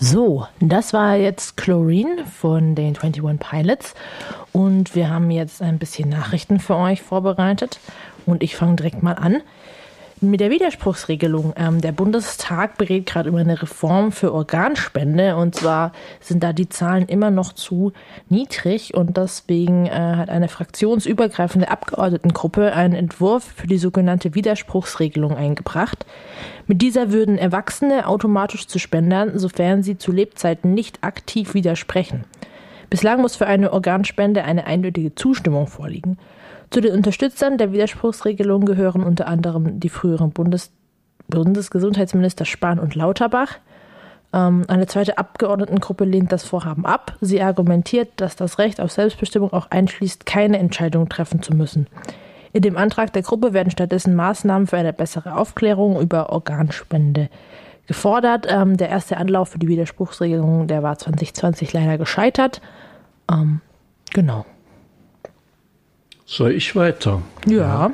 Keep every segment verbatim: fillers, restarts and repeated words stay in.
So, das war jetzt Chlorine von den einundzwanzig Pilots und wir haben jetzt ein bisschen Nachrichten für euch vorbereitet und ich fange direkt mal an mit der Widerspruchsregelung. Ähm, der Bundestag berät gerade über eine Reform für Organspende und zwar sind da die Zahlen immer noch zu niedrig und deswegen äh, hat eine fraktionsübergreifende Abgeordnetengruppe einen Entwurf für die sogenannte Widerspruchsregelung eingebracht. Mit dieser würden Erwachsene automatisch zu Spendern, sofern sie zu Lebzeiten nicht aktiv widersprechen. Bislang muss für eine Organspende eine eindeutige Zustimmung vorliegen. Zu den Unterstützern der Widerspruchsregelung gehören unter anderem die früheren Bundes- Bundesgesundheitsminister Spahn und Lauterbach. Ähm, eine zweite Abgeordnetengruppe lehnt das Vorhaben ab. Sie argumentiert, dass das Recht auf Selbstbestimmung auch einschließt, keine Entscheidung treffen zu müssen. In dem Antrag der Gruppe werden stattdessen Maßnahmen für eine bessere Aufklärung über Organspende gefordert. Ähm, der erste Anlauf für die Widerspruchsregelung, der war zwanzig zwanzig leider gescheitert. Ähm, genau. Soll ich weiter? Ja. ja.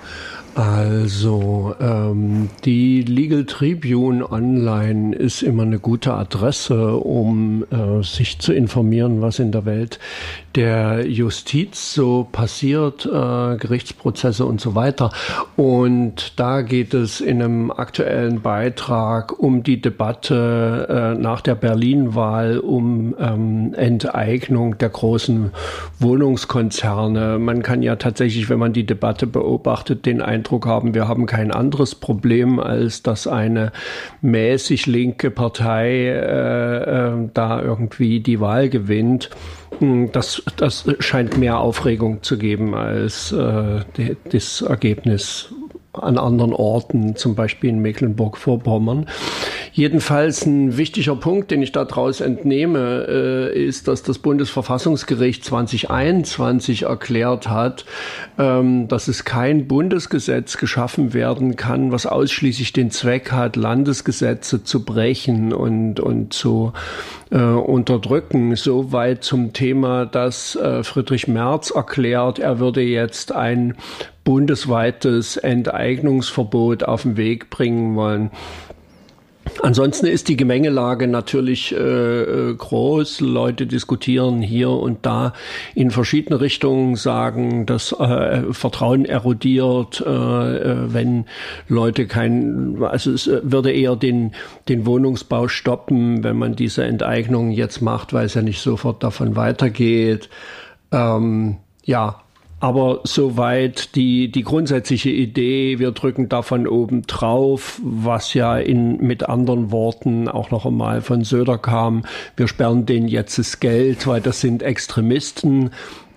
Also ähm, die Legal Tribune Online ist immer eine gute Adresse, um äh, sich zu informieren, was in der Welt der Justiz so passiert, äh, Gerichtsprozesse und so weiter. Und da geht es in einem aktuellen Beitrag um die Debatte äh, nach der Berlin-Wahl um ähm, Enteignung der großen Wohnungskonzerne. Man kann ja tatsächlich, wenn man die Debatte beobachtet, den Eindruck haben, wir haben kein anderes Problem, als dass eine mäßig linke Partei äh, äh, da irgendwie die Wahl gewinnt. Das, das scheint mehr Aufregung zu geben als äh, die, das Ergebnis an anderen Orten, zum Beispiel in Mecklenburg-Vorpommern. Jedenfalls ein wichtiger Punkt, den ich daraus entnehme, äh, ist, dass das Bundesverfassungsgericht zwanzig einundzwanzig erklärt hat, ähm, dass es kein Bundesgesetz geschaffen werden kann, was ausschließlich den Zweck hat, Landesgesetze zu brechen und, und zu äh, unterdrücken. Soweit zum Thema, dass äh, Friedrich Merz erklärt, er würde jetzt ein bundesweites Enteignungsverbot auf den Weg bringen wollen. Ansonsten ist die Gemengelage natürlich äh, groß. Leute diskutieren hier und da in verschiedene Richtungen, sagen, dass äh, Vertrauen erodiert, äh, wenn Leute kein, also es würde eher den, den Wohnungsbau stoppen, wenn man diese Enteignung jetzt macht, weil es ja nicht sofort davon weitergeht. Ähm, ja. Aber soweit die, die grundsätzliche Idee, wir drücken davon oben drauf, was ja in, mit anderen Worten auch noch einmal von Söder kam, wir sperren denen jetzt das Geld, weil das sind Extremisten.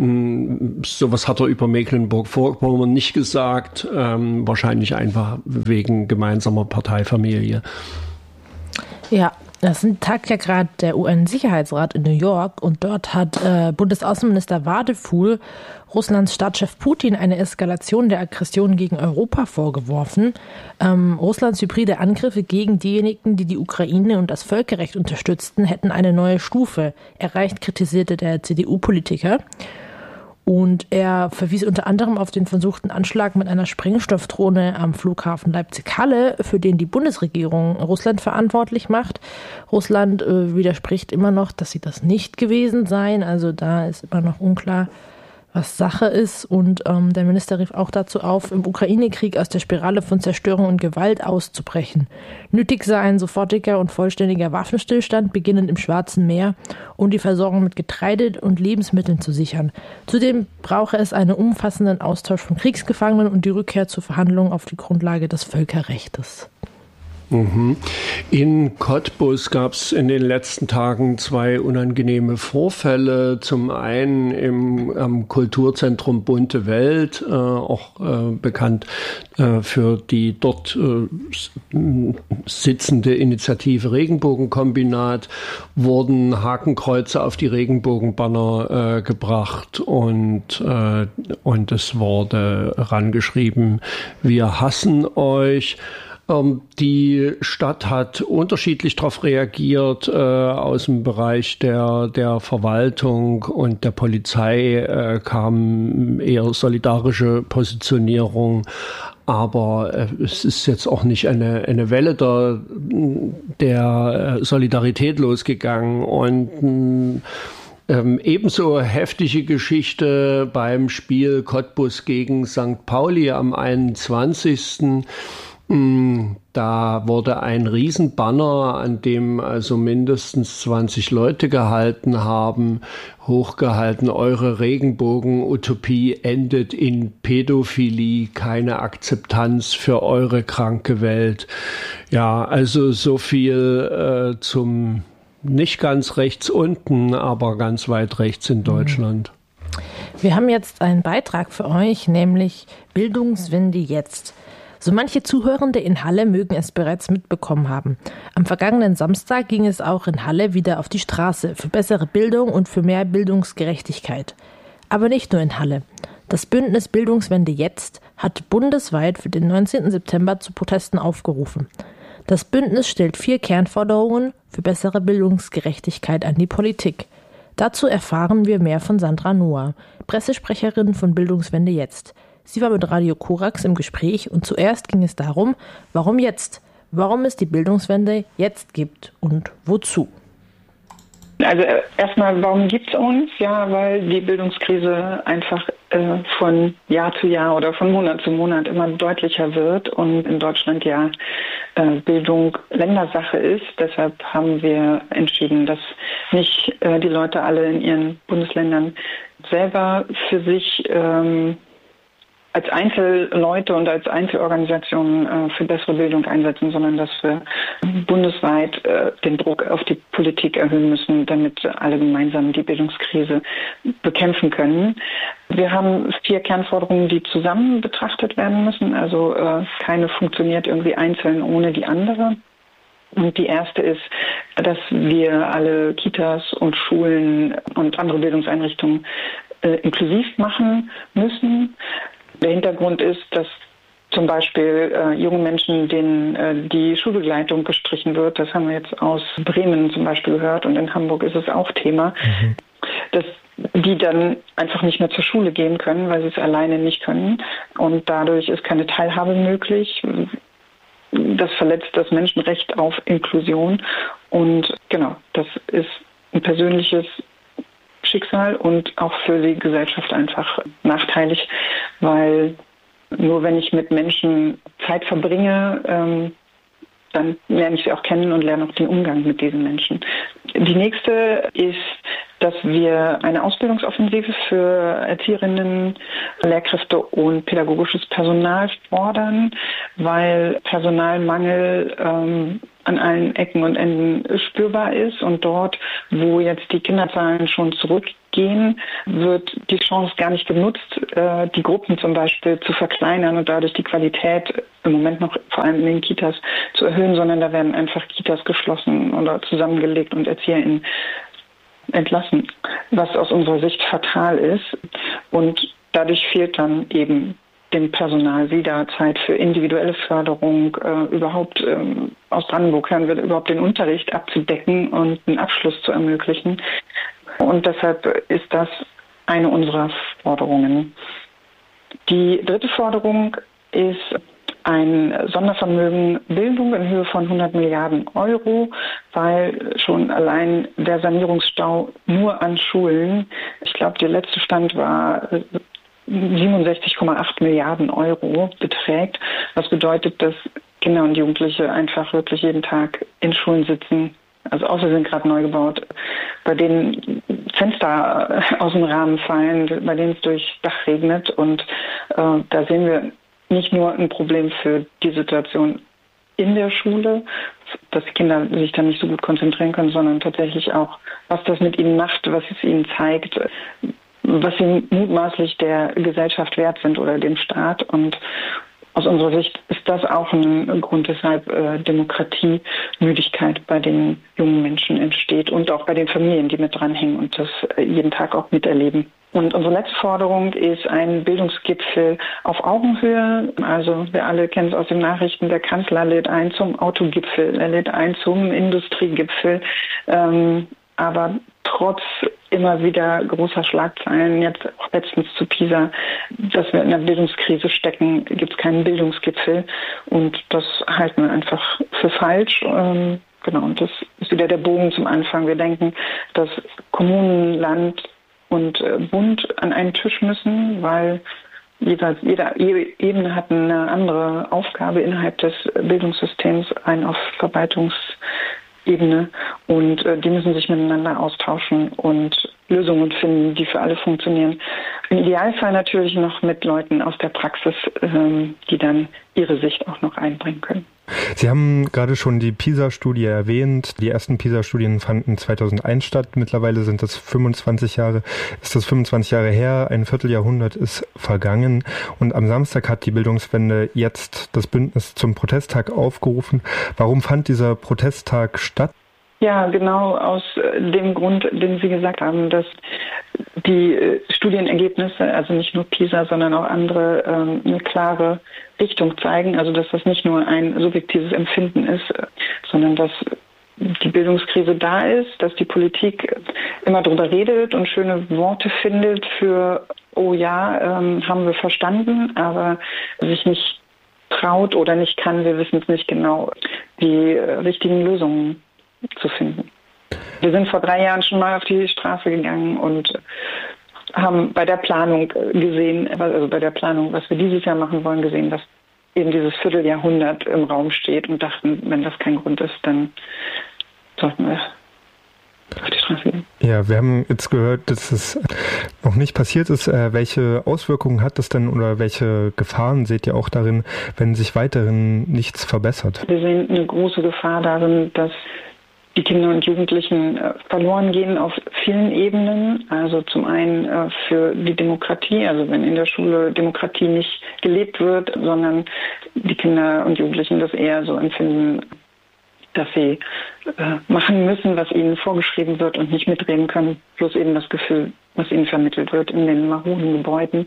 Sowas hat er über Mecklenburg-Vorpommern nicht gesagt, ähm, wahrscheinlich einfach wegen gemeinsamer Parteifamilie. Ja. Das tagt ja gerade der U N-Sicherheitsrat in New York und dort hat äh, Bundesaußenminister Wadefuhl Russlands Staatschef Putin eine Eskalation der Aggression gegen Europa vorgeworfen. Ähm, Russlands hybride Angriffe gegen diejenigen, die die Ukraine und das Völkerrecht unterstützten, hätten eine neue Stufe erreicht, kritisierte der C D U-Politiker. Und er verwies unter anderem auf den versuchten Anschlag mit einer Sprengstoffdrohne am Flughafen Leipzig-Halle, für den die Bundesregierung Russland verantwortlich macht. Russland äh, widerspricht immer noch, dass sie das nicht gewesen seien. Also da ist immer noch unklar, was Sache ist. Und ähm, der Minister rief auch dazu auf, im Ukraine-Krieg aus der Spirale von Zerstörung und Gewalt auszubrechen. Nötig sei ein sofortiger und vollständiger Waffenstillstand, beginnend im Schwarzen Meer, um die Versorgung mit Getreide und Lebensmitteln zu sichern. Zudem brauche es einen umfassenden Austausch von Kriegsgefangenen und die Rückkehr zu Verhandlungen auf die Grundlage des Völkerrechtes. In Cottbus gab es in den letzten Tagen zwei unangenehme Vorfälle. Zum einen im am Kulturzentrum Bunte Welt, äh, auch äh, bekannt äh, für die dort äh, sitzende Initiative Regenbogenkombinat, wurden Hakenkreuze auf die Regenbogenbanner äh, gebracht und, äh, und es wurde rangeschrieben, wir hassen euch. Die Stadt hat unterschiedlich darauf reagiert. Äh, aus dem Bereich der, der Verwaltung und der Polizei äh, kam eher solidarische Positionierung. aber äh, es ist jetzt auch nicht eine, eine Welle der, der Solidarität losgegangen. Und ähm, ebenso heftige Geschichte beim Spiel Cottbus gegen Sankt Pauli am einundzwanzigsten Da wurde ein Riesenbanner, an dem also mindestens zwanzig Leute gehalten haben, hochgehalten: Eure Regenbogen-Utopie endet in Pädophilie, keine Akzeptanz für eure kranke Welt. Ja, also so viel äh, zum nicht ganz rechts unten, aber ganz weit rechts in Deutschland. Wir haben jetzt einen Beitrag für euch, nämlich Bildungswende jetzt. So manche Zuhörende in Halle mögen es bereits mitbekommen haben. Am vergangenen Samstag ging es auch in Halle wieder auf die Straße für bessere Bildung und für mehr Bildungsgerechtigkeit. Aber nicht nur in Halle. Das Bündnis Bildungswende jetzt hat bundesweit für den neunzehnten September zu Protesten aufgerufen. Das Bündnis stellt vier Kernforderungen für bessere Bildungsgerechtigkeit an die Politik. Dazu erfahren wir mehr von Sandra Noah, Pressesprecherin von Bildungswende jetzt. Sie war mit Radio Korax im Gespräch und zuerst ging es darum, warum jetzt? Warum es die Bildungswende jetzt gibt und wozu? Also erstmal, warum gibt es uns? Ja, weil die Bildungskrise einfach äh, von Jahr zu Jahr oder von Monat zu Monat immer deutlicher wird und in Deutschland ja äh, Bildung Ländersache ist. Deshalb haben wir entschieden, dass nicht äh, die Leute alle in ihren Bundesländern selber für sich ähm, als Einzelleute und als Einzelorganisationen äh, für bessere Bildung einsetzen, sondern dass wir bundesweit äh, den Druck auf die Politik erhöhen müssen, damit alle gemeinsam die Bildungskrise bekämpfen können. Wir haben vier Kernforderungen, die zusammen betrachtet werden müssen. Also äh, keine funktioniert irgendwie einzeln ohne die andere. Und die erste ist, dass wir alle Kitas und Schulen und andere Bildungseinrichtungen äh, inklusiv machen müssen. Der Hintergrund ist, dass zum Beispiel äh, junge Menschen, denen äh, die Schulbegleitung gestrichen wird, das haben wir jetzt aus Bremen zum Beispiel gehört und in Hamburg ist es auch Thema, mhm. dass die dann einfach nicht mehr zur Schule gehen können, weil sie es alleine nicht können und dadurch ist keine Teilhabe möglich. Das verletzt das Menschenrecht auf Inklusion und genau, das ist ein persönliches Schicksal und auch für die Gesellschaft einfach nachteilig, weil nur wenn ich mit Menschen Zeit verbringe, ähm, dann lerne ich sie auch kennen und lerne auch den Umgang mit diesen Menschen. Die nächste ist, dass wir eine Ausbildungsoffensive für Erzieherinnen, Lehrkräfte und pädagogisches Personal fordern, weil Personalmangel ähm, an allen Ecken und Enden spürbar ist und dort, wo jetzt die Kinderzahlen schon zurückgehen, wird die Chance gar nicht genutzt, äh, die Gruppen zum Beispiel zu verkleinern und dadurch die Qualität im Moment noch vor allem in den Kitas zu erhöhen, sondern da werden einfach Kitas geschlossen oder zusammengelegt und ErzieherInnen entlassen, was aus unserer Sicht fatal ist. Und dadurch fehlt dann eben dem Personal wieder Zeit für individuelle Förderung, äh, überhaupt ähm, aus Brandenburg hören wir überhaupt den Unterricht abzudecken und einen Abschluss zu ermöglichen. Und deshalb ist das eine unserer Forderungen. Die dritte Forderung ist ein Sondervermögen Bildung in Höhe von hundert Milliarden Euro, weil schon allein der Sanierungsstau nur an Schulen, ich glaube, der letzte Stand war siebenundsechzig Komma acht Milliarden Euro beträgt, was bedeutet, dass Kinder und Jugendliche einfach wirklich jeden Tag in Schulen sitzen, also außer sind gerade neu gebaut, bei denen Fenster aus dem Rahmen fallen, bei denen es durchs Dach regnet und äh, da sehen wir nicht nur ein Problem für die Situation in der Schule, dass Kinder sich dann nicht so gut konzentrieren können, sondern tatsächlich auch, was das mit ihnen macht, was es ihnen zeigt, was sie mutmaßlich der Gesellschaft wert sind oder dem Staat. Und aus unserer Sicht ist das auch ein Grund, weshalb äh, Demokratiemüdigkeit bei den jungen Menschen entsteht und auch bei den Familien, die mit dranhängen und das äh, jeden Tag auch miterleben. Und unsere letzte Forderung ist ein Bildungsgipfel auf Augenhöhe. Also wir alle kennen es aus den Nachrichten, der Kanzler lädt ein zum Autogipfel, er lädt ein zum Industriegipfel. Ähm, aber trotz immer wieder großer Schlagzeilen, jetzt auch letztens zu PISA, dass wir in einer Bildungskrise stecken, gibt es keinen Bildungsgipfel. Und das halten wir einfach für falsch. Ähm, genau, und das ist wieder der Bogen zum Anfang. Wir denken, dass Kommunen, Land und äh, Bund an einen Tisch müssen, weil jeweils jede Ebene hat eine andere Aufgabe innerhalb des Bildungssystems, ein auf Verwaltungsebene, und äh, die müssen sich miteinander austauschen und Lösungen finden, die für alle funktionieren. Im Idealfall natürlich noch mit Leuten aus der Praxis, ähm, die dann ihre Sicht auch noch einbringen können. Sie haben gerade schon die PISA-Studie erwähnt. Die ersten PISA-Studien fanden zweitausendeins statt. Mittlerweile sind das fünfundzwanzig Jahre, ist das fünfundzwanzig Jahre her. Ein Vierteljahrhundert ist vergangen. Und am Samstag hat die Bildungswende jetzt das Bündnis zum Protesttag aufgerufen. Warum fand dieser Protesttag statt? Ja, genau aus dem Grund, den Sie gesagt haben, dass die Studienergebnisse, also nicht nur PISA, sondern auch andere, eine klare Richtung zeigen. Also dass das nicht nur ein subjektives Empfinden ist, sondern dass die Bildungskrise da ist, dass die Politik immer drüber redet und schöne Worte findet für, oh ja, haben wir verstanden, aber sich nicht traut oder nicht kann, wir wissen es nicht genau, die richtigen Lösungen zu finden. Wir sind vor drei Jahren schon mal auf die Straße gegangen und haben bei der Planung gesehen, also bei der Planung, was wir dieses Jahr machen wollen, gesehen, dass eben dieses Vierteljahrhundert im Raum steht und dachten, wenn das kein Grund ist, dann sollten wir auf die Straße gehen. Ja, wir haben jetzt gehört, dass es noch nicht passiert ist. Welche Auswirkungen hat das denn oder welche Gefahren seht ihr auch darin, wenn sich weiterhin nichts verbessert? Wir sehen eine große Gefahr darin, dass die Kinder und Jugendlichen äh, verloren gehen auf vielen Ebenen. Also zum einen äh, für die Demokratie, also wenn in der Schule Demokratie nicht gelebt wird, sondern die Kinder und Jugendlichen das eher so empfinden, dass sie äh, machen müssen, was ihnen vorgeschrieben wird und nicht mitreden können, plus eben das Gefühl, was ihnen vermittelt wird in den maroden Gebäuden.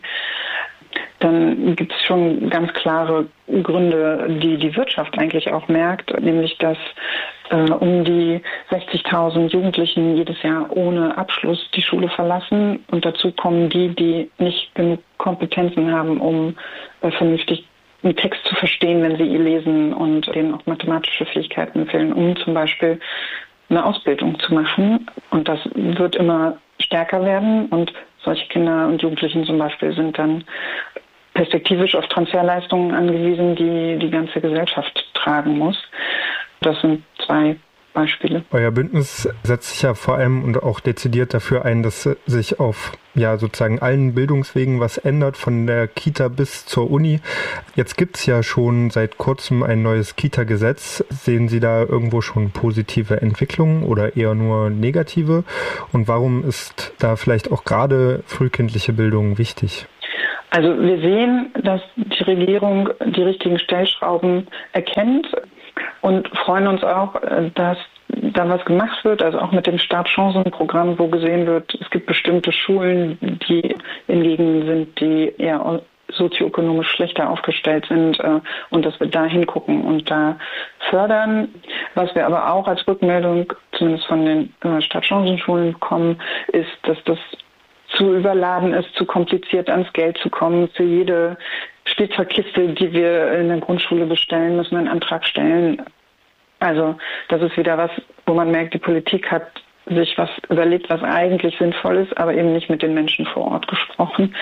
Dann gibt es schon ganz klare Gründe, die die Wirtschaft eigentlich auch merkt, nämlich dass äh, um die sechzigtausend Jugendlichen jedes Jahr ohne Abschluss die Schule verlassen, und dazu kommen die, die nicht genug Kompetenzen haben, um äh, vernünftig einen Text zu verstehen, wenn sie ihn lesen, und denen auch mathematische Fähigkeiten fehlen, um zum Beispiel eine Ausbildung zu machen. Und das wird immer stärker werden, und solche Kinder und Jugendlichen zum Beispiel sind dann perspektivisch auf Transferleistungen angewiesen, die die ganze Gesellschaft tragen muss. Das sind zwei Beispiele. Euer Bündnis setzt sich ja vor allem und auch dezidiert dafür ein, dass sich auf ja sozusagen allen Bildungswegen was ändert, von der Kita bis zur Uni. Jetzt gibt es ja schon seit kurzem ein neues Kita-Gesetz. Sehen Sie da irgendwo schon positive Entwicklungen oder eher nur negative? Und warum ist da vielleicht auch gerade frühkindliche Bildung wichtig? Also wir sehen, dass die Regierung die richtigen Stellschrauben erkennt und freuen uns auch, dass da was gemacht wird, also auch mit dem Startchancenprogramm, wo gesehen wird, es gibt bestimmte Schulen, die in Gegenden sind, die eher sozioökonomisch schlechter aufgestellt sind, und dass wir da hingucken und da fördern. Was wir aber auch als Rückmeldung, zumindest von den Startchancenschulen bekommen, ist, dass das zu überladen ist, zu kompliziert ans Geld zu kommen. Für jede Spielzeugkiste, die wir in der Grundschule bestellen, müssen wir einen Antrag stellen. Also das ist wieder was, wo man merkt, die Politik hat sich was überlegt, was eigentlich sinnvoll ist, aber eben nicht mit den Menschen vor Ort gesprochen.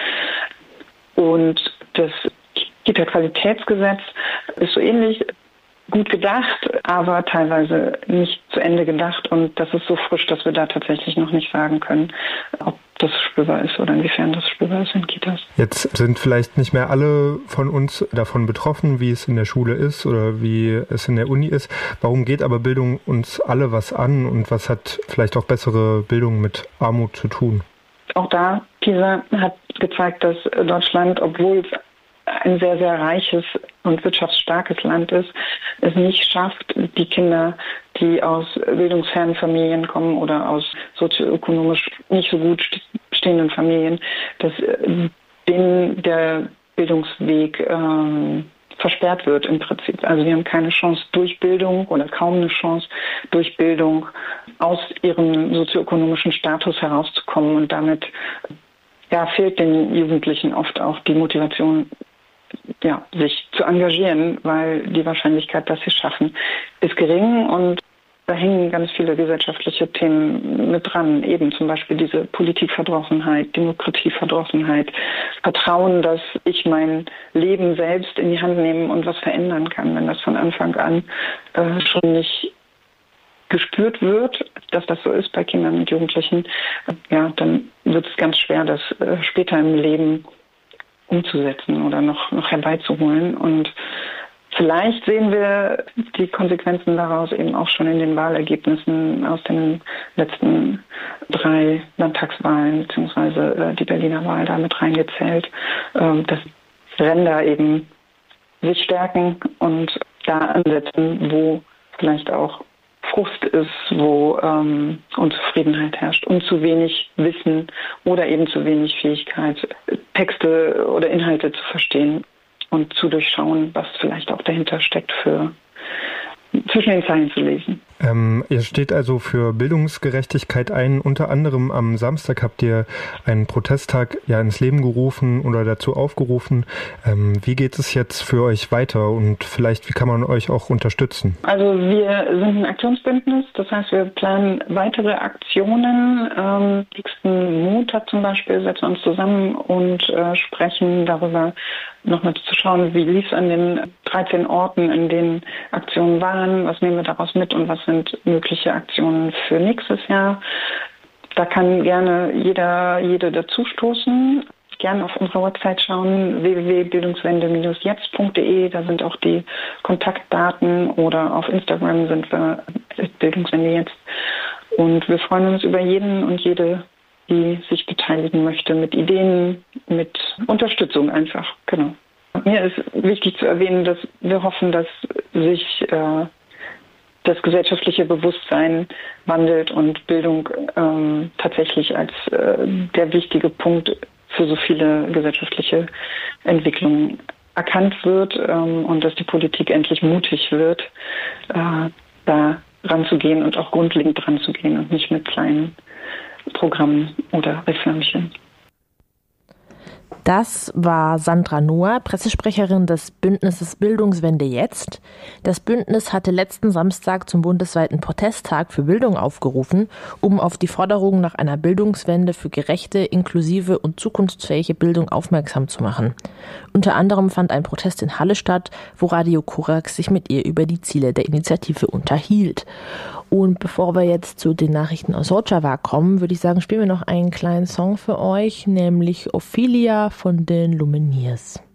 Und das Kita-Qualitätsgesetz ist so ähnlich gut gedacht, aber teilweise nicht zu Ende gedacht. Und das ist so frisch, dass wir da tatsächlich noch nicht sagen können, ob das spürbar ist oder inwiefern das spürbar ist in Kitas. Jetzt sind vielleicht nicht mehr alle von uns davon betroffen, wie es in der Schule ist oder wie es in der Uni ist. Warum geht aber Bildung uns alle was an, und was hat vielleicht auch bessere Bildung mit Armut zu tun? Auch da, PISA hat gezeigt, dass Deutschland, obwohl es ein sehr, sehr reiches und wirtschaftsstarkes Land ist, es nicht schafft, die Kinder, die aus bildungsfernen Familien kommen oder aus sozioökonomisch nicht so gut stehenden Familien, dass denen der Bildungsweg ähm, versperrt wird im Prinzip. Also wir haben keine Chance durch Bildung oder kaum eine Chance durch Bildung aus ihrem sozioökonomischen Status herauszukommen. Und damit ja, fehlt den Jugendlichen oft auch die Motivation, ja, sich zu engagieren, weil die Wahrscheinlichkeit, dass sie es schaffen, ist gering. Und da hängen ganz viele gesellschaftliche Themen mit dran, eben zum Beispiel diese Politikverdrossenheit, Demokratieverdrossenheit, Vertrauen, dass ich mein Leben selbst in die Hand nehmen und was verändern kann. Wenn das von Anfang an äh, schon nicht gespürt wird, dass das so ist bei Kindern und Jugendlichen, äh, ja, dann wird es ganz schwer, das äh, später im Leben umzusetzen oder noch, noch herbeizuholen. Und vielleicht sehen wir die Konsequenzen daraus eben auch schon in den Wahlergebnissen aus den letzten drei Landtagswahlen, beziehungsweise die Berliner Wahl da mit reingezählt, dass Ränder eben sich stärken und da ansetzen, wo vielleicht auch Frust ist, wo ähm, Unzufriedenheit herrscht und zu wenig Wissen oder eben zu wenig Fähigkeit, Texte oder Inhalte zu verstehen und zu durchschauen, was vielleicht auch dahinter steckt, für zwischen den Zeilen zu lesen. Ähm, ihr steht also für Bildungsgerechtigkeit ein. Unter anderem am Samstag habt ihr einen Protesttag ja ins Leben gerufen oder dazu aufgerufen. Ähm, wie geht es jetzt für euch weiter und vielleicht wie kann man euch auch unterstützen? Also wir sind ein Aktionsbündnis, das heißt wir planen weitere Aktionen. Ähm, nächsten Montag zum Beispiel setzen wir uns zusammen und äh, sprechen darüber, nochmal zu schauen, wie lief es an den dreizehn Orten, in denen Aktionen waren, was nehmen wir daraus mit und was sind mögliche Aktionen für nächstes Jahr. Da kann gerne jeder, jede dazustoßen. Gerne auf unserer Website schauen, w w w punkt bildungswende Bindestrich jetzt punkt de, da sind auch die Kontaktdaten, oder auf Instagram sind wir Bildungswende jetzt. Und wir freuen uns über jeden und jede, die sich beteiligen möchte, mit Ideen, mit Unterstützung einfach. Genau. Mir ist wichtig zu erwähnen, dass wir hoffen, dass sich äh, das gesellschaftliche Bewusstsein wandelt und Bildung ähm, tatsächlich als äh, der wichtige Punkt für so viele gesellschaftliche Entwicklungen erkannt wird ähm, und dass die Politik endlich mutig wird, äh, da ranzugehen und auch grundlegend ranzugehen und nicht mit kleinen Programmen oder Reformchen. Das war Sandra Noah, Pressesprecherin des Bündnisses Bildungswende jetzt. Das Bündnis hatte letzten Samstag zum bundesweiten Protesttag für Bildung aufgerufen, um auf die Forderung nach einer Bildungswende für gerechte, inklusive und zukunftsfähige Bildung aufmerksam zu machen. Unter anderem fand ein Protest in Halle statt, wo Radio Korax sich mit ihr über die Ziele der Initiative unterhielt. Und bevor wir jetzt zu den Nachrichten aus Rojava kommen, würde ich sagen, spielen wir noch einen kleinen Song für euch, nämlich Ophelia von den Lumineers.